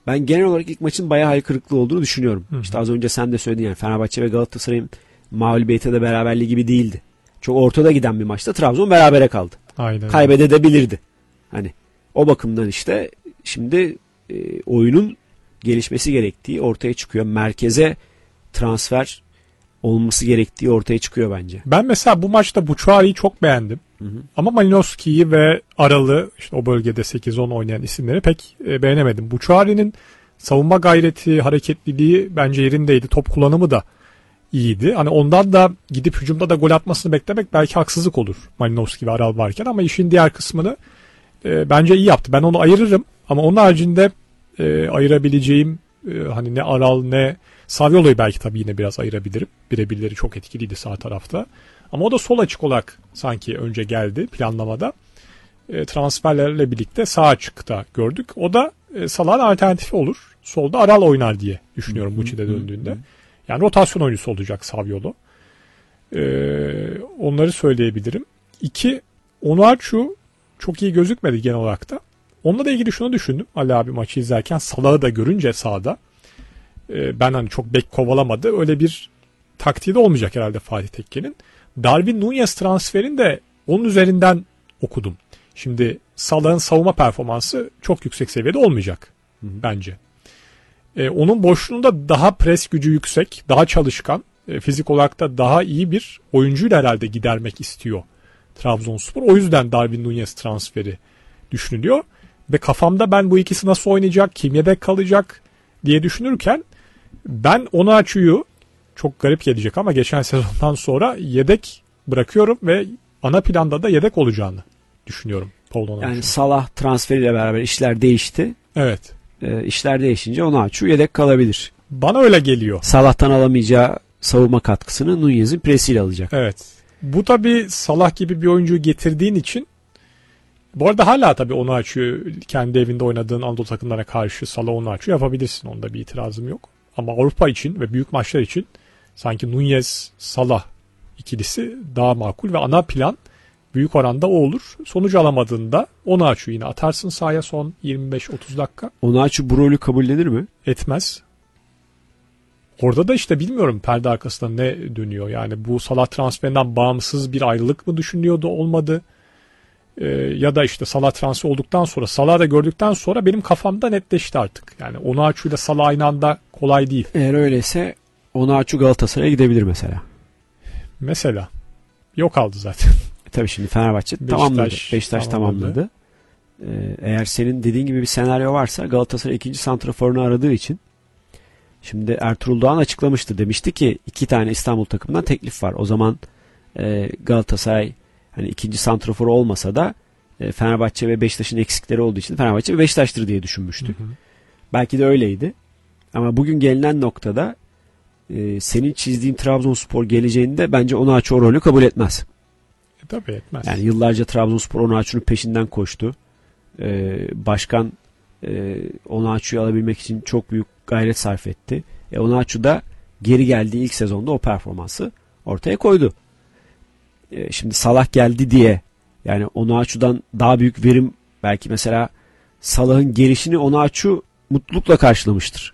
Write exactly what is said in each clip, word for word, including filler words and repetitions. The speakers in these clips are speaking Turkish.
ben genel olarak ilk maçın bayağı hayal kırıklığı olduğunu düşünüyorum. Hı. İşte az önce sen de söyledin yani Fenerbahçe ve Galatasaray'ın mağlubiyeti de beraberliği gibi değildi. Çok ortada giden bir maçta Trabzon berabere kaldı. Aynen. Kaybedebilirdi. Hani o bakımdan işte şimdi e, oyunun gelişmesi gerektiği ortaya çıkıyor. Merkeze transfer olması gerektiği ortaya çıkıyor bence. Ben mesela bu maçta Buçuari'yi çok beğendim. Hı hı. Ama Malinowski'yi ve Aral'ı işte o bölgede sekiz on oynayan isimleri pek e, beğenemedim. Buçuari'nin savunma gayreti, hareketliliği bence yerindeydi. Top kullanımı da iyiydi. Hani ondan da gidip hücumda da gol atmasını beklemek belki haksızlık olur Malinowski ve Aral varken ama işin diğer kısmını e, bence iyi yaptı. Ben onu ayırırım ama onun haricinde e, ayırabileceğim e, hani ne Aral ne Saviolo'yu belki tabii yine biraz ayırabilirim. Birebirleri çok etkiliydi sağ tarafta. Ama o da sol açık olarak sanki önce geldi planlamada. E, transferlerle birlikte sağ açıkta gördük. O da e, Salah'ın alternatifi olur. Solda Aral oynar diye düşünüyorum Muçi'de döndüğünde. Yani rotasyon oyuncusu olacak Saviolo. E, onları söyleyebilirim. İki, Onuachu çok iyi gözükmedi genel olarak da. Onunla da ilgili şunu düşündüm. Ali abi maçı izlerken Salah'ı da görünce sahada e, ben hani çok bek kovalamadı. Öyle bir taktiği de olmayacak herhalde Fatih Tekke'nin. Darwin Núñez transferini de onun üzerinden okudum. Şimdi Salah'ın savunma performansı çok yüksek seviyede olmayacak hı hı. bence. Ee, onun boşluğunda daha pres gücü yüksek, daha çalışkan, e, fizik olarak da daha iyi bir oyuncuyla herhalde gidermek istiyor Trabzonspor. O yüzden Darwin Núñez transferi düşünülüyor. Ve kafamda ben bu ikisi nasıl oynayacak, kim yedek kalacak diye düşünürken ben Onuachu'yu çok garip gelecek ama geçen sezondan sonra yedek bırakıyorum ve ana planda da yedek olacağını düşünüyorum. Yani Salah transferiyle beraber işler değişti. Evet. E, işler değişince Onuachu yedek kalabilir. Bana öyle geliyor. Salah'tan alamayacağı savunma katkısını Núñez'in presiyle alacak. Evet. Bu tabii Salah gibi bir oyuncuyu getirdiğin için bu arada hala tabii Onuachu'yu kendi evinde oynadığın Anadolu takımlarına karşı Salah Onuachu yapabilirsin. Onda bir itirazım yok. Ama Avrupa için ve büyük maçlar için sanki Núñez Salah ikilisi daha makul ve ana plan büyük oranda o olur. Sonucu alamadığında Onuachu yine atarsın sahaya son yirmi beş otuz dakika. Onuachu bu rolü kabullenir mi? Etmez. Orada da işte bilmiyorum perde arkasında ne dönüyor. Yani bu Salah transferinden bağımsız bir ayrılık mı düşünüyordu olmadı. Ee, ya da işte Salah transfer olduktan sonra Salah'ı da gördükten sonra benim kafamda netleşti artık. Yani Onuachu ile Salah aynı anda kolay değil. Eğer öyleyse Onuachu Galatasaray'a gidebilir mesela. Mesela. Yok aldı zaten. E tabii şimdi Fenerbahçe Beşiktaş, tamamladı. Beşiktaş tamamladı. tamamladı. Ee, eğer senin dediğin gibi bir senaryo varsa Galatasaray ikinci santraforunu aradığı için şimdi Ertuğrul Doğan açıklamıştı. Demişti ki iki tane İstanbul takımından teklif var. O zaman e, Galatasaray hani ikinci santraforu olmasa da e, Fenerbahçe ve Beşiktaş'ın eksikleri olduğu için Fenerbahçe ve Beşiktaş'tır diye düşünmüştük. Hı hı. Belki de öyleydi. Ama bugün gelinen noktada e, senin çizdiğin Trabzonspor geleceğinde bence Onuachu o rolü kabul etmez. E, tabii etmez. Yani yıllarca Trabzonspor Onuachu'nun peşinden koştu. E, başkan e, Onuachu'yu alabilmek için çok büyük gayret sarf etti. E, Onuachu da geri geldiği ilk sezonda o performansı ortaya koydu. E, şimdi Salah geldi diye yani Onuachu'dan daha büyük verim belki mesela Salah'ın gelişini Onuachu mutlulukla karşılamıştır.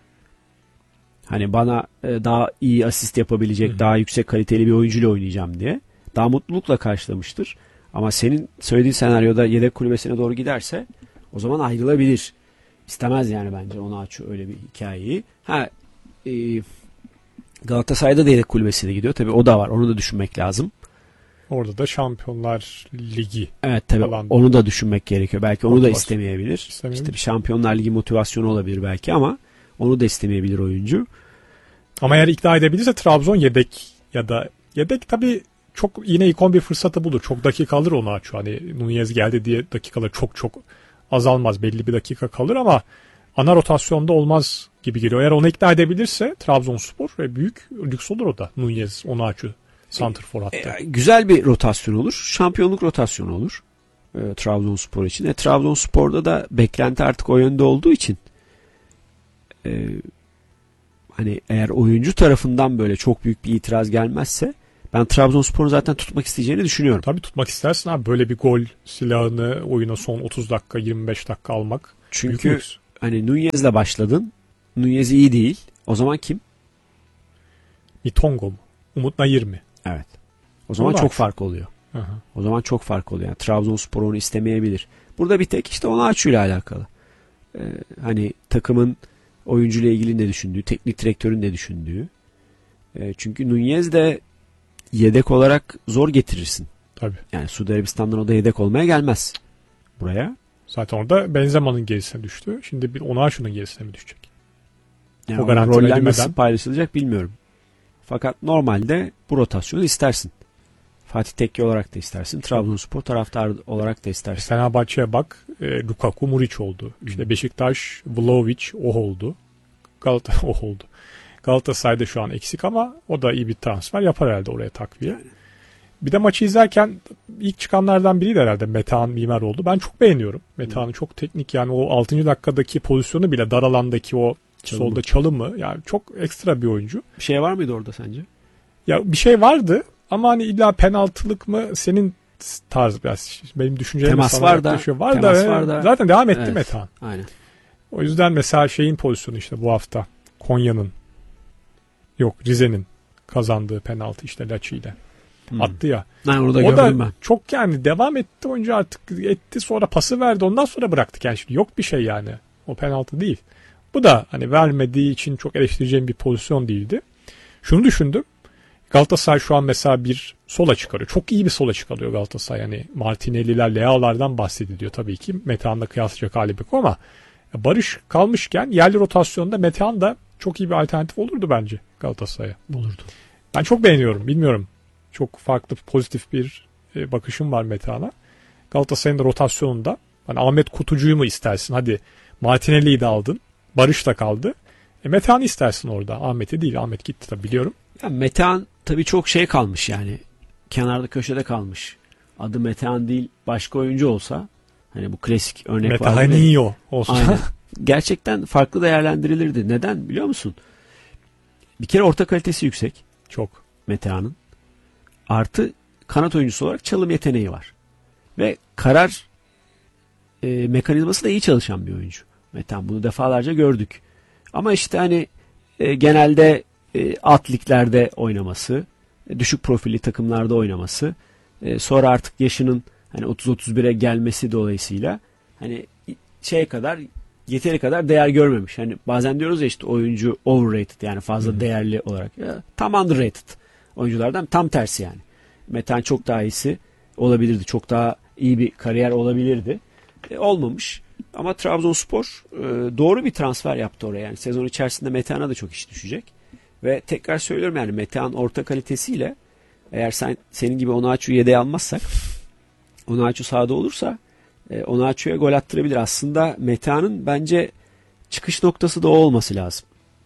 Hani bana e, daha iyi asist yapabilecek, Hı. daha yüksek kaliteli bir oyuncuyla oynayacağım diye. Daha mutlulukla karşılamıştır. Ama senin söylediğin senaryoda yedek kulübesine doğru giderse o zaman ayrılabilir. İstemez yani bence Onuachu öyle bir hikayeyi. Ha e, Galatasaray'da da yedek kulübesine gidiyor. Tabii o da var. Onu da düşünmek lazım. Orada da Şampiyonlar Ligi. Evet tabii falan. Onu da düşünmek gerekiyor. Belki onu Motivasyon. da istemeyebilir. İstemeyebilir. İşte bir Şampiyonlar Ligi motivasyonu olabilir belki ama onu da istemeyebilir oyuncu. Ama eğer ikna edebilirse Trabzon yedek ya da yedek tabii çok yine ikon bir fırsatı bulur. Çok dakika alır Onuachu. Hani Núñez geldi diye dakikalar çok çok azalmaz. Belli bir dakika kalır ama ana rotasyonda olmaz gibi geliyor. Eğer onu ikna edebilirse Trabzonspor ve büyük lüks olur o da. Núñez, Onuachu, santrfor hatta. E, güzel bir rotasyon olur. Şampiyonluk rotasyonu olur. E, Trabzonspor için. E, Trabzonspor'da da beklenti artık o yönde olduğu için e, hani eğer oyuncu tarafından böyle çok büyük bir itiraz gelmezse ben Trabzonspor'u zaten tutmak isteyeceğini düşünüyorum. Tabii tutmak istersin abi. Böyle bir gol silahını oyuna son otuz dakika yirmi beş dakika almak. Çünkü hani Nunez'le başladın. Nunez iyi değil. O zaman kim? Nitongo mu? Umut Nayır mı? Evet. O zaman Onaçu. çok fark oluyor. Aha. O zaman çok fark oluyor. Yani Trabzonspor onu istemeyebilir. Burada bir tek işte Onaçu ile alakalı. Ee, hani takımın oyuncuyla ilgili ne düşündüğü, teknik direktörün ne düşündüğü. Ee, çünkü Nunez de yedek olarak zor getirirsin. Tabii. Yani Suudi Arabistan'dan o da yedek olmaya gelmez buraya. Zaten orada Benzema'nın gerisine düştü. Şimdi bir Onaçu'nun gerisine mi düşecek? Yani O o garanti roller verilmeden. nasıl paylaşılacak bilmiyorum. Fakat normalde bu rotasyonu istersin. Fatih Tekke olarak da istersin. Trabzonspor taraftarı olarak da istersin. Fenerbahçe'ye bak, e, Lukaku Muriç oldu. İşte Beşiktaş Vlahovic oh oldu. Galata oh oldu. Galatasaray'da şu an eksik ama o da iyi bir transfer yapar herhalde oraya takviye. Bir de maçı izlerken ilk çıkanlardan biriydi herhalde Metehan Mimar oldu. Ben çok beğeniyorum. Metehan'ın çok teknik, yani o altıncı dakikadaki pozisyonu bile, dar alandaki o Çalımı. solda çalımı, yani çok ekstra bir oyuncu. Bir şey var mıydı orada sence? Ya bir şey vardı ama hani illa penaltılık mı senin tarz biraz benim düşüncelerim Temas sana var da, yaklaşıyor. Var temas da, var da. zaten devam etti Evet. Metehan. Aynen. O yüzden mesela şeyin pozisyonu işte bu hafta Konya'nın yok Rize'nin kazandığı penaltı işte Laçi ile Hmm. attı ya. Ben orada O gördüm da ben. çok, yani devam etti oyuncu, artık etti, sonra pası verdi, ondan sonra bıraktık. Yani şimdi yok bir şey yani. O penaltı değil. Bu da hani vermediği için çok eleştireceğim bir pozisyon değildi. Şunu düşündüm. Galatasaray şu an mesela bir sola çıkarıyor. Çok iyi bir sola çıkarıyor Galatasaray. Yani Martinelli'ler, Leao'lardan bahsediliyor tabii ki. Metehan'la kıyaslayacak hali yok ama Barış kalmışken yerli rotasyonda Metehan da çok iyi bir alternatif olurdu bence Galatasaray'a. Olurdu. Ben çok beğeniyorum. Bilmiyorum. Çok farklı, pozitif bir e, bakışım var Metehan'a. Galatasaray'ın da rotasyonunda hani Ahmet Kutucu'yu mu istersin? Hadi Martinelli'yi de aldın. Barış da kaldı. E, Metehan'ı istersin orada. Ahmet'i değil. Ahmet gitti tabii, biliyorum. Ya Metehan tabii çok şey kalmış yani. Kenarda köşede kalmış. Adı Metehan değil, başka oyuncu olsa, hani bu klasik örnek var. Metehan'ı olsun. Aynen. Gerçekten farklı değerlendirilirdi. Neden biliyor musun? Bir kere orta kalitesi yüksek Çok. Metehan'ın. Artı kanat oyuncusu olarak çalım yeteneği var. Ve karar e, mekanizması da iyi çalışan bir oyuncu. Metehan, bunu defalarca gördük. Ama işte hani e, genelde e, alt liglerde oynaması, e, düşük profilli takımlarda oynaması, e, sonra artık yaşının hani otuz otuz bire gelmesi dolayısıyla hani şeye kadar, yeteri kadar değer görmemiş. Hani bazen diyoruz ya işte oyuncu overrated, yani fazla hmm. değerli olarak. Ya, tam underrated oyunculardan tam tersi yani. Metehan çok daha iyisi olabilirdi. Çok daha iyi bir kariyer olabilirdi. E, olmamış. Ama Trabzonspor e, doğru bir transfer yaptı oraya. Yani sezon içerisinde Metehan'a da çok iş düşecek. Ve tekrar söylüyorum, yani Metehan orta kalitesiyle, eğer sen senin gibi Onaçu'yu yedeğe almazsak, Onaçu sahada olursa e, Onaçu'ya gol attırabilir. Aslında Metehan'ın bence çıkış noktası da o olması lazım.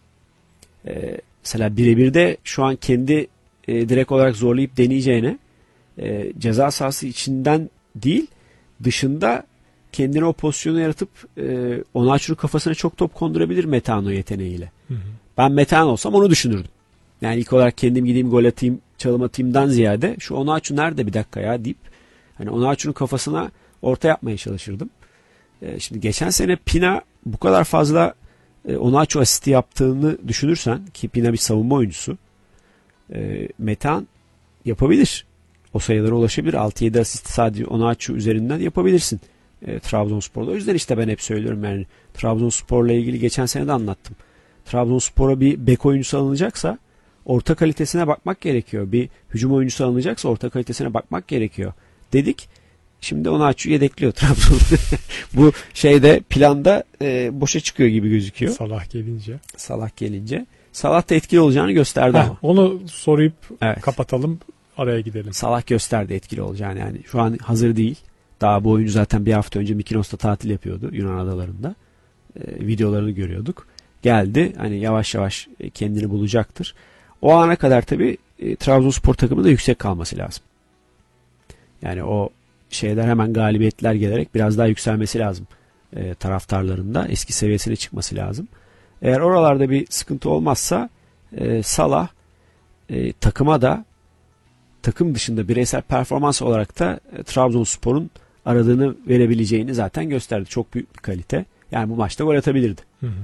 E, mesela birebirde şu an kendi e, direkt olarak zorlayıp deneyeceğine e, ceza sahası içinden değil, dışında kendine o pozisyonu yaratıp e, Onaçu'nun kafasına çok top kondurabilir Metehan o yeteneğiyle. Hı hı. Ben Metehan olsam onu düşünürdüm. Yani ilk olarak kendim gideyim gol atayım, çalım atayımdan ziyade şu Onaçu nerede bir dakika ya deyip hani Onaçu'nun kafasına orta yapmaya çalışırdım. E, şimdi geçen sene Pina bu kadar fazla e, Onaçu asisti yaptığını düşünürsen, ki Pina bir savunma oyuncusu, e, Metehan yapabilir. O sayılara ulaşabilir. altı yedi asisti sadece Onaçu üzerinden yapabilirsin. E, Trabzonspor'da. O yüzden işte ben hep söylüyorum, yani Trabzonspor'la ilgili geçen sene de anlattım. Trabzonspor'a bir bek oyuncusu alınacaksa orta kalitesine bakmak gerekiyor. Bir hücum oyuncusu alınacaksa orta kalitesine bakmak gerekiyor dedik. Şimdi Onaçu'yu yedekliyor Trabzon. Bu şeyde, planda e, boşa çıkıyor gibi gözüküyor. Salah gelince. Salah gelince. Salah da etkili olacağını gösterdi Heh, ama. Onu soruyup evet. kapatalım, araya gidelim. Salah gösterdi etkili olacağını yani. Şu an hazır değil. Daha bu oyuncu zaten bir hafta önce Mykonos'ta tatil yapıyordu, Yunan adalarında. E, videolarını görüyorduk. Geldi. Hani yavaş yavaş kendini bulacaktır. O ana kadar tabii e, Trabzonspor takımı da yüksek kalması lazım. Yani o şeyler, hemen galibiyetler gelerek biraz daha yükselmesi lazım. E, taraftarlarında eski seviyesine çıkması lazım. Eğer oralarda bir sıkıntı olmazsa e, Salah e, takıma da, takım dışında bireysel performans olarak da e, Trabzonspor'un aradığını verebileceğini zaten gösterdi. Çok büyük bir kalite. Yani bu maçta gol atabilirdi. Hı hı.